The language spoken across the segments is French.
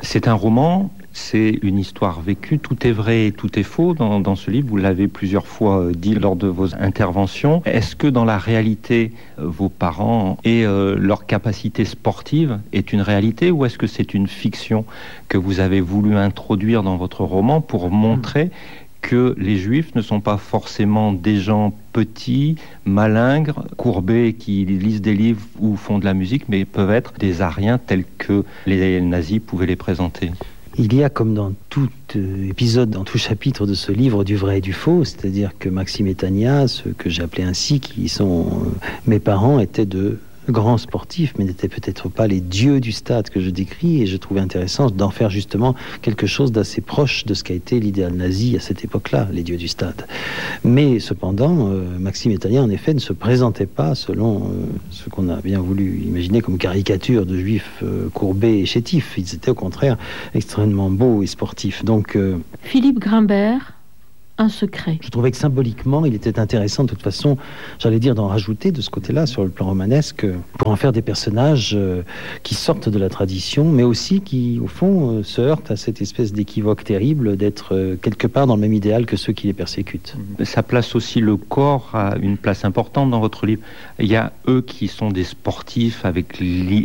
C'est un roman, c'est une histoire vécue, tout est vrai et tout est faux dans ce livre, vous l'avez plusieurs fois dit lors de vos interventions. Est-ce que dans la réalité, vos parents et leur capacité sportive est une réalité, ou est-ce que c'est une fiction que vous avez voulu introduire dans votre roman pour montrer que les Juifs ne sont pas forcément des gens petits, malingres, courbés, qui lisent des livres ou font de la musique, mais peuvent être des Aryens tels que les nazis pouvaient les présenter? Il y a, comme dans tout épisode, dans tout chapitre de ce livre, du vrai et du faux, c'est-à-dire que Maxime et Tania, ceux que j'ai appelés ainsi, qui sont mes parents, étaient de grands sportifs, mais n'étaient peut-être pas les dieux du stade que je décris, et je trouvais intéressant d'en faire justement quelque chose d'assez proche de ce qu'a été l'idéal nazi à cette époque-là, les dieux du stade. Mais cependant, Maxime et Tania, en effet, ne se présentaient pas selon ce qu'on a bien voulu imaginer comme caricature de juifs courbés et chétifs. Ils étaient au contraire extrêmement beaux et sportifs. Donc, Philippe Grimbert, un secret. Je trouvais que symboliquement, il était intéressant de toute façon, j'allais dire, d'en rajouter de ce côté-là, sur le plan romanesque, pour en faire des personnages qui sortent de la tradition, mais aussi qui, au fond, se heurtent à cette espèce d'équivoque terrible d'être quelque part dans le même idéal que ceux qui les persécutent. Ça place aussi le corps à une place importante dans votre livre. Il y a eux qui sont des sportifs avec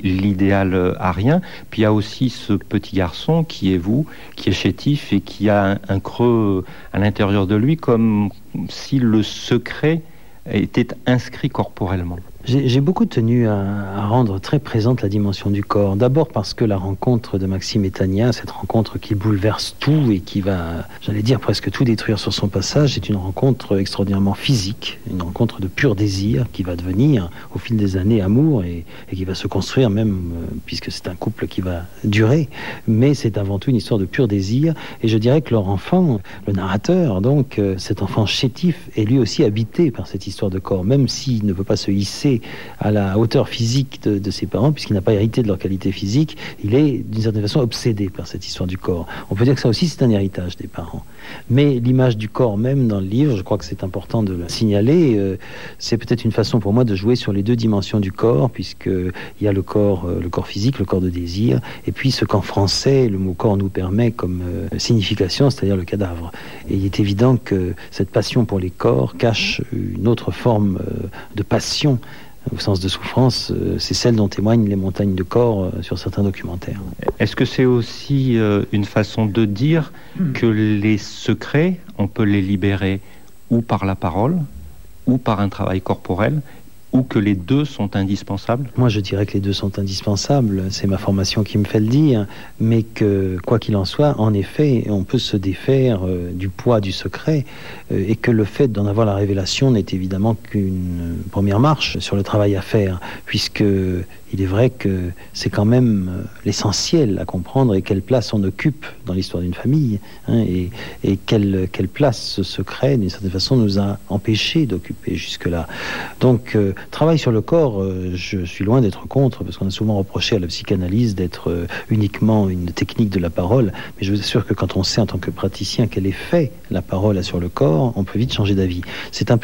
l'idéal aryen, puis il y a aussi ce petit garçon qui est vous, qui est chétif et qui a un creux à l'intérieur de lui, comme si le secret était inscrit corporellement. J'ai beaucoup tenu à rendre très présente la dimension du corps. D'abord parce que la rencontre de Maxime et Tania, cette rencontre qui bouleverse tout et qui va, j'allais dire, presque tout détruire sur son passage, est une rencontre extraordinairement physique, une rencontre de pur désir qui va devenir, au fil des années, amour et qui va se construire même, puisque c'est un couple qui va durer. Mais c'est avant tout une histoire de pur désir. Et je dirais que leur enfant, le narrateur, donc, cet enfant chétif, est lui aussi habité par cette histoire de corps, même s'il ne peut pas se hisser à la hauteur physique de ses parents, puisqu'il n'a pas hérité de leur qualité physique, il est d'une certaine façon obsédé par cette histoire du corps. On peut dire que ça aussi c'est un héritage des parents. Mais l'image du corps même dans le livre, je crois que c'est important de le signaler, c'est peut-être une façon pour moi de jouer sur les deux dimensions du corps, puisqu'il y a le corps physique, le corps de désir, et puis ce qu'en français le mot corps nous permet comme signification, c'est-à-dire le cadavre. Et il est évident que cette passion pour les corps cache une autre forme de passion au sens de souffrance, c'est celle dont témoignent les montagnes de corps sur certains documentaires. Est-ce que c'est aussi une façon de dire que les secrets, on peut les libérer ou par la parole, ou par un travail corporel, ou que les deux sont indispensables? Moi, je dirais que les deux sont indispensables. C'est ma formation qui me fait le dire. Mais que, quoi qu'il en soit, en effet, on peut se défaire du poids du secret et que le fait d'en avoir la révélation n'est évidemment qu'une première marche sur le travail à faire, puisque il est vrai que c'est quand même l'essentiel à comprendre et quelle place on occupe dans l'histoire d'une famille, hein, et quelle place ce secret, d'une certaine façon, nous a empêchés d'occuper jusque-là. Donc, travail sur le corps, je suis loin d'être contre, parce qu'on a souvent reproché à la psychanalyse d'être uniquement une technique de la parole, mais je vous assure que quand on sait en tant que praticien quel effet la parole a sur le corps, on peut vite changer d'avis. C'est un peu